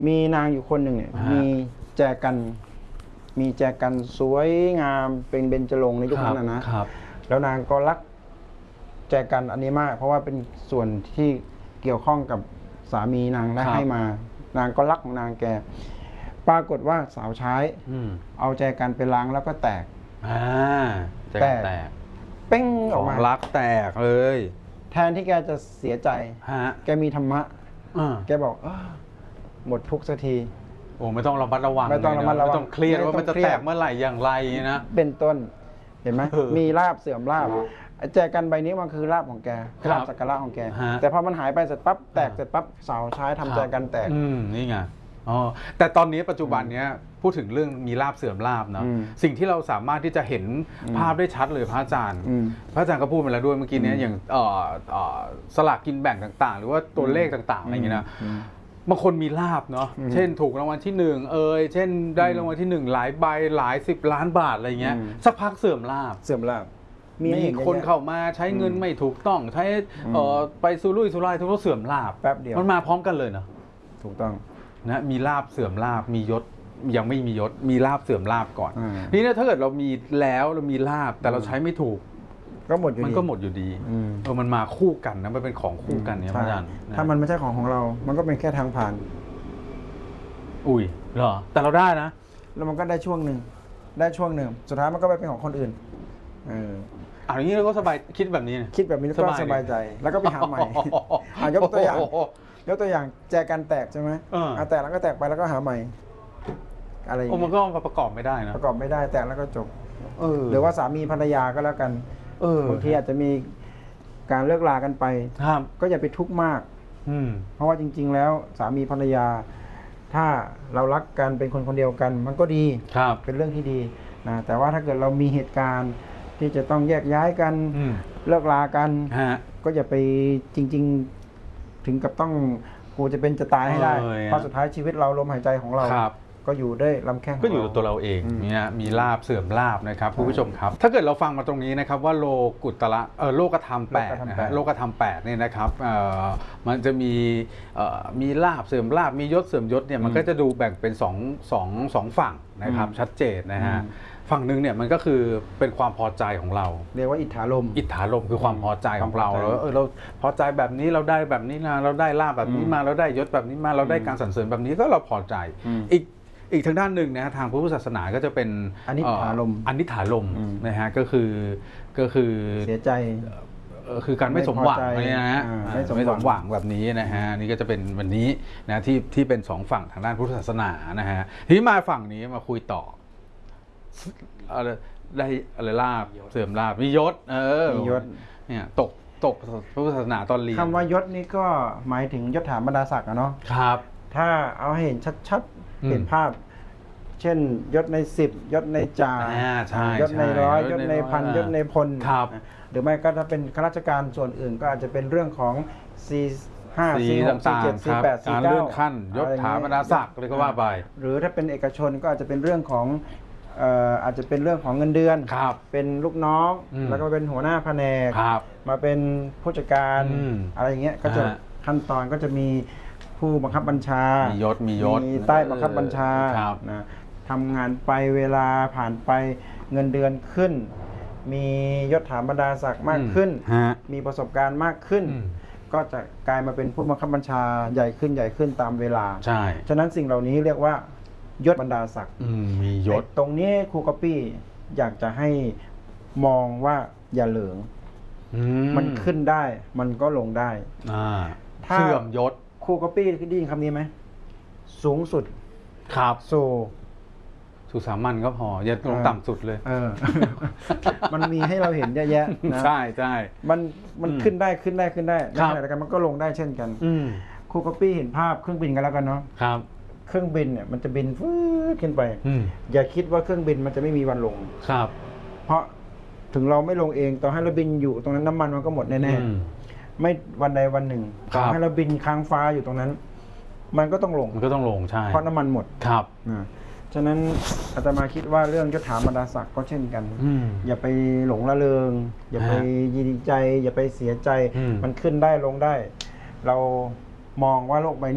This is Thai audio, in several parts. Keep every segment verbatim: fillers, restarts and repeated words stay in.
มีนางอยู่คนหนึ่งเนี่ยมีแจกันมีแจกันสวยงามเป็นเบญจรงค์ในยุคนั้นนะแล้วนางก็รักแจกันอันนี้มากเพราะว่าเป็นส่วนที่เกี่ยวข้องกับสามีนางได้ให้มานางก็รักของนางแกปรากฏว่าสาวใช้เอาแจกันไปล้างแล้วก็แตกแตกเป้งออกมารักแตกเลยแทนที่แกจะเสียใจแกมีธรรมะแกบอกหมดทุกสักทีโอ้ไม่ต้องระมัดระวังไม่ต้องระมัดระวังไม่ต้องเครียดว่ามันจะแตกเมื่อไหร่อย่างไรนะเป็นต้นเห็นไหมมีลาบเสื่อมลาบแจกันใบนี้มันคือลาบของแกลาบสักการะของแกแต่พอมันหายไปเสร็จปั๊บแตกเสร็จปั๊บสาวใช้ทำแจกันแตกอืมนี่ไงอ๋อแต่ตอนนี้ปัจจุบันเนี้ยพูดถึงเรื่องมีลาบเสื่อมลาบเนาะสิ่งที่เราสามารถที่จะเห็นภาพได้ชัดเลยพระอาจารย์พระอาจารย์ก็พูดมาแล้วด้วยเมื่อกี้นี้อย่างสลากกินแบ่งต่างๆหรือว่าตัวเลขต่างๆอะไรอย่างเงี้ยนะบางคนมีลาบเนาะเช่นถูกรางวัลที่หนึ่งเอ่ยเช่นได้รางวัลที่หนึ่งหลายใบหลายสิบล้านบาทอะไรเงี้ยสักพักเสื่อมลาบเสื่อมลาบมีคนเข้ามาใช้เงินไม่ถูกต้องใช้ไปสุรุ่ยสุร่ายทุกข์เสื่อมลาบแป๊บเดียวมันมาพร้อมกันเลยเนาะถูกต้องนะมีลาบเสื่อมลาบมียศยังไม่มียศมีลาบเสื่อมลาบก่อนนี่นะถ้าเกิดเรามีแล้วเรามีลาบแต่เราใช้ไม่ถูกก็หมดอยู่ดีมันก็หมดอยู่ดีเออมันมาคู่กันนะมันเป็นของคู่กันเนี่ยอาจารย์ถ้ามันไม่ใช่ของของเรามันก็เป็นแค่ทางผ่านอุ้ยเหรอแต่เราได้นะแล้วมันก็ได้ช่วงหนึ่งได้ช่วงหนึ่งสุดท้ายมันก็ไปเป็นของคนอื่นเอออย่างนี้เราก็สบายคิดแบบนี้คิดแบบนี้ก็สบายใจแล้วก็ไปหาใหม่ยกตัวอย่างยกตัวอย่างแจกันแตกใช่ไหมอ่าแตกแล้วก็แตกไปแล้วก็หาใหม่อะไรอย่างเงี้ยมันก็ประกอบไม่ได้นะประกอบไม่ได้แตกแล้วก็จบหรือว่าสามีภรรยาก็แล้วกันบางทีอาจจะมีการเลิกลากันไปก็อย่าไปทุกข์มากเพราะว่าจริงๆแล้วสามีภรรยาถ้าเรารักกันเป็นคนคนเดียวกันมันก็ดีเป็นเรื่องที่ดีนะแต่ว่าถ้าเกิดเรามีเหตุการณ์ที่จะต้องแยกย้ายกันเลิกลากันก็อย่าไปจริงๆถึงกับต้องกูจะเป็นจะตายให้ได้เพราะสุดท้ายชีวิตเราลมหายใจของเราก็อยู่ได้ลำแข้งก็อยู่ตัวเราเองเนี่ยมีลาบเสื่อมลาบนะครับคุณผู้ชมครับถ้าเกิดเราฟังมาตรงนี้นะครับว่าโลกุตระเออโลกธรรมแปดนะฮะโลกธรรมแปดเนี่ยนะครับเอ่อมันจะมีเอ่อมีลาบเสื่อมลาบมียศเสื่อมยศเนี่ยมันก็จะดูแบ่งเป็นสองสองสองฝั่งนะครับชัดเจนนะฮะฝั่งหนึ่งเนี่ยมันก็คือเป็นความพอใจของเราเรียกว่าอิทธารมอิทธารมคือความพอใจของเราแล้วเออเราพอใจแบบนี้เราได้แบบนี้นะเราได้ลาบแบบนี้มาเราได้ยศแบบนี้มาเราได้การสรรเสริญแบบนี้ก็เราพอใจอีกอีกทางด้านหนึ่งนะทางพุทธศาสนาก็จะเป็นอนิถารมอนิถารมนะฮะก็คือก็คือเสียใจคือการไม่สมหวังนะฮะไม่สมหวังแบบนี้นะฮะนี่ก็จะเป็นวันนี้นะที่ที่เป็นสองฝั่งทางด้านพุทธศาสนานะฮะทีนี้มาฝั่งนี้มาคุยต่ออะไรได้อะไรลาบเสื่อมลาบมียศเออมียศเนี่ยตกตกพุทธศาสนาตอนเรียนคำว่ายศนี่ก็หมายถึงยศถาบรรดาศักดิ์อะเนาะครับถ้าเอาให้เห็นชัดๆเห็นภาพเช่นยศในสิบยศในจ่ายศในร้อยยศในพันยศในพลหรือไม่ก็ถ้าเป็นข้าราชการส่วนอื่นก็อาจจะเป็นเรื่องของสี่ห้าสี่หกสี่เจ็ดสี่แปดสี่เก้าเลื่อนขั้นยศถาบรรดาศักดิ์เลยก็ว่าไปหรือถ้าเป็นเอกชนก็อาจจะเป็นเรื่องของอาจจะเป็นเรื่องของเงินเดือนเป็นลูกน้องแล้วก็เป็นหัวหน้าแผนกมาเป็นผู้จัดการอะไรอย่างเงี้ยก็จะขั้นตอนก็จะมีผู้บังคับบัญชามียศมียศมีใต้บังคับบัญชานะทำงานไปเวลาผ่านไปเงินเดือนขึ้นมียศถาบรรดาศักดิ์มากขึ้นมีประสบการณ์มากขึ้นก็จะกลายมาเป็นผู้บังคับบัญชาใหญ่ขึ้นใหญ่ขึ้นตามเวลาใช่ฉะนั้นสิ่งเหล่านี้เรียกว่ายศบรรดาศักดิ์มียศตรงนี้ครูก๊อปปี้อยากจะให้มองว่าอย่าเหลิงมันขึ้นได้มันก็ลงได้เสื่อมยศครูก๊อปปี้ได้ยินคำนี้ไหมสูงสุดครับสู่สู่สามัญก็พออย่าลงต่ำสุดเลยเออมันมีให้เราเห็นเยอะแยะนะใช่ใช่มันมันขึ้นได้ขึ้นได้ขึ้นได้ในขณะเดียวกันมันก็ลงได้เช่นกันครูก๊อปปี้เห็นภาพเครื่องบินกันแล้วกันเนาะครับเครื่องบินเนี่ยมันจะบินฟื้นขึ้นไปอย่าคิดว่าเครื่องบินมันจะไม่มีวันลงครับเพราะถึงเราไม่ลงเองต่อให้เราบินอยู่ตรงนั้นน้ำมันมันก็หมดแน่ๆไม่วันใดวันหนึ่งต่อให้เราบินค้างฟ้าอยู่ตรงนั้นมันก็ต้องลงมันก็ต้องลงใช่เพราะน้ำมันหมดครับฉะนั้นอาตมาคิดว่าเรื่องยศถาบรรดาศักดิ์ก็เช่นกันอย่าไปหลงละเลงอย่าไปยินดีใจอย่าไปเสียใจมันขึ้นได้ลงได้เรามองว่าโลกใบนี้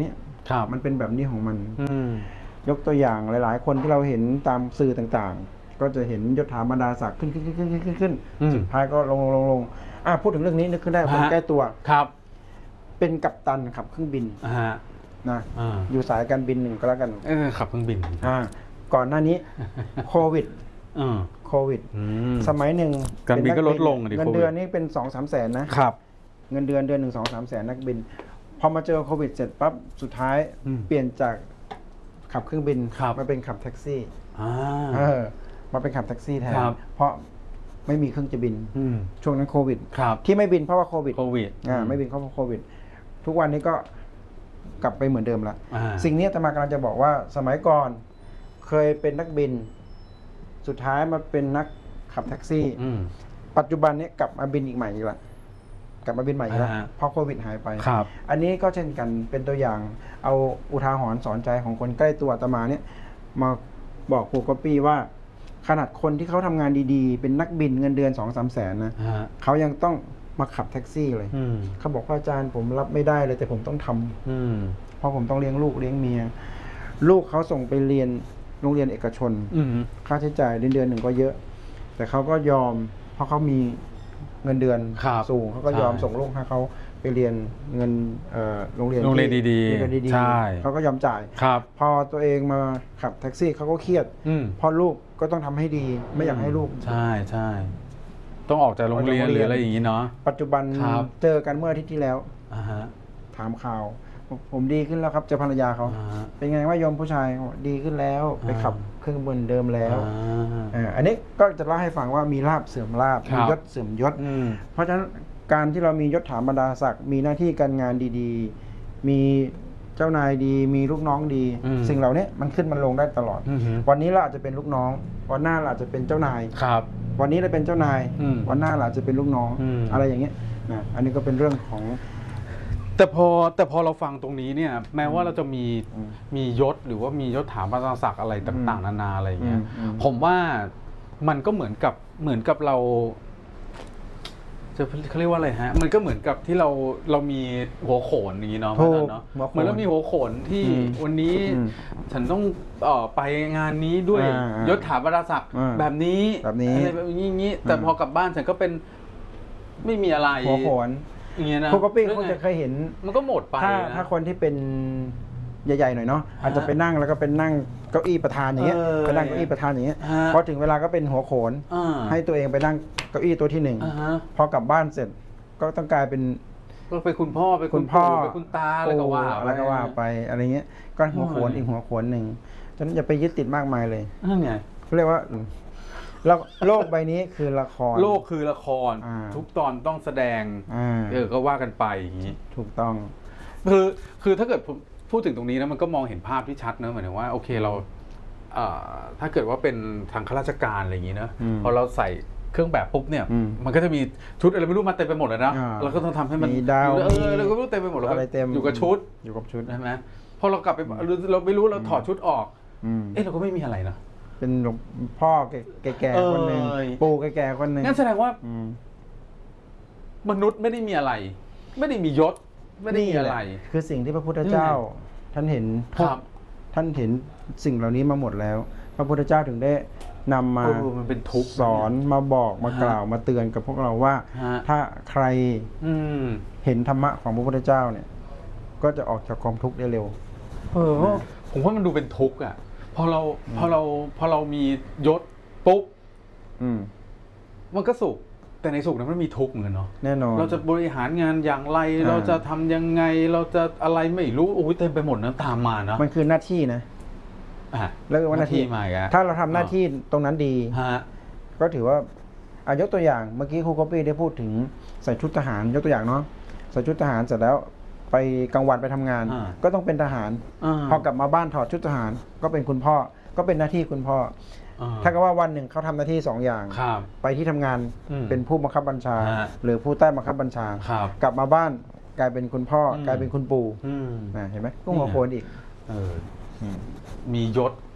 มันเป็นแบบนี้ของมันยกตัวอย่างหลายๆ คนที่เราเห็นตามสื่อต่างๆก็จะเห็นยศถาบรรดาศักดิ์ขึ้นขึ้นขึ้นขึ้นขึ้นขึ้นสุดท้ายก็ลงลงลงอ่ะพูดถึงเรื่องนี้นึกขึ้นได้คนใกล้ตัวครับเป็นกัปตันขับเครื่องบินนะอยู่สายการบินหนึ่งก็แล้วกันขับเครื่องบินอ่าก่อนหน้านี้โควิดโควิดสมัยหนึ่งการบินก็ลดลงเงินเดือนนี่เป็นสองสามแสนนะครับเงินเดือนเดือนหนึ่งสองสามแสนนักบินพอมาเจอโควิดเสร็จปั๊บสุดท้ายเปลี่ยนจากขับเครื่องบินมาเป็นขับแท็กซี่เออมาเป็นขับแท็กซี่แทนเพราะไม่มีเครื่องจะบินช่วงนั้นโควิดที่ไม่บินเพราะว่าโควิดโควิดอ่าไม่บินเพราะว่าโควิดทุกวันนี้ก็กลับไปเหมือนเดิมละสิ่งนี้อาตมากำลังจะบอกว่าสมัยก่อนเคยเป็นนักบินสุดท้ายมาเป็นนักขับแท็กซี่ปัจจุบันนี้กลับมาบินอีกใหม่อีกละกลับมาบินใหม่อีกแล้วเพราะโควิดหายไปอันนี้ก็เช่นกันเป็นตัวอย่างเอาอุทาหรณ์สอนใจของคนใกล้ตัวอาตมาเนี่ยมาบอกครูก๊อปปี้ว่าขนาดคนที่เขาทำงานดีๆเป็นนักบินเงินเดือนสองสามแสนนะเขายังต้องมาขับแท็กซี่เลยเขาบอกว่าอาจารย์ผมรับไม่ได้เลยแต่ผมต้องทำเพราะผมต้องเลี้ยงลูกเลี้ยงเมียลูกเขาส่งไปเรียนโรงเรียนเอกชนค่าใช้จ่ายเดือนเดือนหนึ่งก็เยอะแต่เขาก็ยอมเพราะเขามีเงินเดือนสูงเขาก็ยอมส่งลูกให้เขาไปเรียนเงินโรงเรียนโรงเรียนดีๆใช่เขาก็ยอมจ่ายพอตัวเองมาขับแท็กซี่เขาก็เครียดเพราะลูกก็ต้องทำให้ดีไม่อยากให้ลูกใช่ใช่ต้องออกจากโรงเรียนหรืออะไรอย่างนี้เนาะปัจจุบันเจอกันเมื่ออาทิตย์ที่แล้วถามข่าวผมดีขึ้นแล้วครับเจอภรรยาเขาเป็นไงว่าโยมผู้ชายดีขึ้นแล้วไปขับเครื่องบินเดิมแล้วอันนี้ก็จะเล่าให้ฟังว่ามีลาภเสื่อมลาภมียศเสื่อมยศเพราะฉะนั้นการที่เรามียศถาบรรดาศักดิ์มีหน้าที่การงานดีๆมีเจ้านายดีมีลูกน้องดีสิ่งเหล่านี้มันขึ้นมันลงได้ตลอดวันนี้เราอาจจะเป็นลูกน้องวันหน้าเราอาจจะเป็นเจ้านายวันนี้เราเป็นเจ้านายวันหน้าเราอาจจะเป็นลูกน้องอะไรอย่างเงี้ยนะอันนี้ก็เป็นเรื่องของแต่พอแต่พอเราฟังตรงนี้เนี่ยแม้ว่าเราจะมีมียศหรือว่ามียศถาบรรดาศักดิ์อะไรต่างๆนานาอะไรอย่างเงี้ยผมว่ามันก็เหมือนกับเหมือนกับเราจะเขาเรียกว่าอะไรฮะมันก็เหมือนกับที่เราเรามีหัวโขนอย่างนี้เนาะเนาะเหมือนเรามีหัวโขนที่วันนี้ฉันต้องเอ่อไปงานนี้ด้วยยศถาบรรดาศักดิ์แบบนี้แบบนี้อะไรแบบนี้แต่พอกลับบ้านฉันก็เป็นไม่มีอะไรหัวโขนอย่างเงี้ยนะครูก๊อปปี้คงจะเคยเห็นมันก็หมดไปถ้าถ้าคนที่เป็นใหญ่ๆหน่อยเนาะอาจจะไปนั่งแล้วก็เป็นนั่งเก้าอี้ประธานอย่างเงี้ยไปนั่งเก้าอี้ประธานอย่างเงี้ยพอถึงเวลาก็เป็นหัวโขนให้ตัวเองไปนั่งเก้าอี้ตัวที่หนึ่งพอกลับบ้านเสร็จก็ต้องกลายเป็นก็ไปคุณพ่อไปคุณพ่อไปคุณตาอะไรก็ว่าอะไรก็ว่าไปอะไรเงี้ยก็หัวโขนอีกหัวโขนหนึ่งฉะนั้นอย่าไปยึดติดมากมายเลยนั่นไงเขาเรียกว่าแล้วโลกใบนี้คือละครโลกคือละครทุกตอนต้องแสดงเออก็ว่ากันไปอย่างนี้ถูกต้องคือคือถ้าเกิดพูดถึงตรงนี้นะมันก็มองเห็นภาพที่ชัดเนอะหมายถึงว่าโอเคเราถ้าเกิดว่าเป็นทางข้าราชการอะไรอย่างนี้นะพอเราใส่เครื่องแบบปุ๊บเนี่ยมันก็จะมีชุดอะไรไม่รู้มาเต็มไปหมดเลยนะเราก็ต้องทำให้มันมีดาวเออเราก็รู้เต็มไปหมดแล้วอะไรเต็มอยู่กับชุดอยู่กับชุดใช่ไหมพอเรากลับไปเราไม่รู้เราถอดชุดออกเอ๊ะเราก็ไม่มีอะไรนะเป็นหลวงพ่อแก่ๆคนหนึ่งปู่แก่ๆคนหนึ่งงั้นแสดงว่ามนุษย์ไม่ได้มีอะไรไม่ได้มียศไม่ได้มีอะไรคือสิ่งที่พระพุทธเจ้าท่านเห็นท่านเห็นสิ่งเหล่านี้มาหมดแล้วพระพุทธเจ้าถึงได้นำมามันเป็นทุกข์สอนมาบอกมากล่าวมาเตือนกับพวกเราว่าถ้าใครเห็นธรรมะของพระพุทธเจ้าเนี่ยก็จะออกจากความทุกข์ได้เร็วเออผมว่ามันดูเป็นทุกข์อ่ะพอเราพอเราพอเรามียศปุ๊บมันก็สุขแต่ในสุขนั้นมันมีทุกข์เหมือนกันเนาะแน่นอนเราจะบริหารงานอย่างไรเราจะทำยังไงเราจะอะไรไม่รู้โอ้ยเต็มไปหมดนะตามมานะมันคือหน้าที่นะแล้วว่าหน้าที่มาอีกถ้าเราทำหน้าที่ตรงนั้นดีก็ถือว่าอายกตัวอย่างเมื่อกี้ครูก๊อปปี้ได้พูดถึงใส่ชุดทหารยกตัวอย่างเนาะใส่ชุดทหารเสร็จแล้วไปกลางวันไปทำงานก็ต้องเป็นทหารพอกลับมาบ้านถอดชุดทหารก็เป็นคุณพ่อก็เป็นหน้าที่คุณพ่อถ้าก็ว่าวันหนึ่งเขาทำหน้าที่สองอย่างไปที่ทำงานเป็นผู้บังคับบัญชาหรือผู้ใต้บังคับบัญชากลับมาบ้านกลายเป็นคุณพ่อกลายเป็นคุณปู่เห็นไหมก็หัวโขนอีกมียศ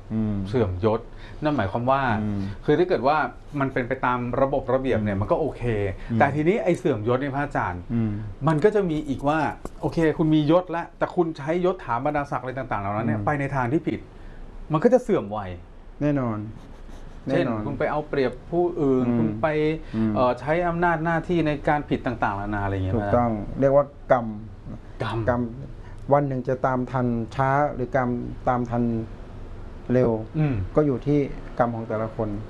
เสื่อมยศนั่นหมายความว่าคือถ้าเกิดว่ามันเป็นไปตามระบบระเบียบเนี่ยมันก็โอเคแต่ทีนี้ไอ้เสื่อมยศเนี่ยพระอาจารย์มันก็จะมีอีกว่าโอเคคุณมียศแล้วแต่คุณใช้ยศถาบรรดาศักดิ์อะไรต่างๆเหล่านั้นเนี่ยไปในทางที่ผิดมันก็จะเสื่อมไวแน่นอนเช่นคุณไปเอาเปรียบผู้อื่นคุณไปใช้อำนาจหน้าที่ในการผิดต่างๆนานาอะไรอย่างเงี้ยถูกต้องเรียกว่ากรรมกรรมกรรมวันหนึ่งจะตามทันช้าหรือกรรมตามทันเร็วก็อยู่ที่กรรมของแต่ละคน